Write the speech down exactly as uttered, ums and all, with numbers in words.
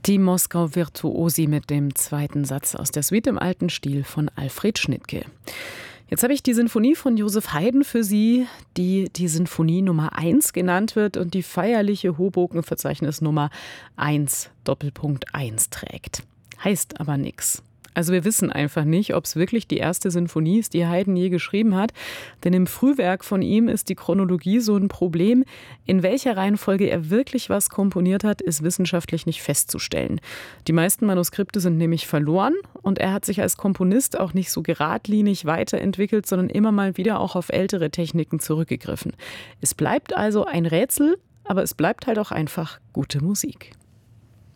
Die Moskau Virtuosi mit dem zweiten Satz aus der Suite im alten Stil von Alfred Schnittke. Jetzt habe ich die Sinfonie von Joseph Haydn für Sie, die die Sinfonie Nummer eins genannt wird und die feierliche Hoboken-Verzeichnis Nummer eins Doppelpunkt eins trägt. Heißt aber nichts. Also wir wissen einfach nicht, ob es wirklich die erste Sinfonie ist, die Haydn je geschrieben hat. Denn im Frühwerk von ihm ist die Chronologie so ein Problem. In welcher Reihenfolge er wirklich was komponiert hat, ist wissenschaftlich nicht festzustellen. Die meisten Manuskripte sind nämlich verloren und er hat sich als Komponist auch nicht so geradlinig weiterentwickelt, sondern immer mal wieder auch auf ältere Techniken zurückgegriffen. Es bleibt also ein Rätsel, aber es bleibt halt auch einfach gute Musik.